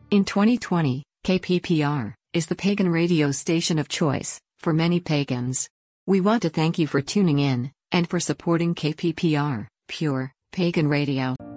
In 2020, KPPR is the pagan radio station of choice for many pagans. We want to thank you for tuning in and for supporting KPPR, Pure Pagan Radio.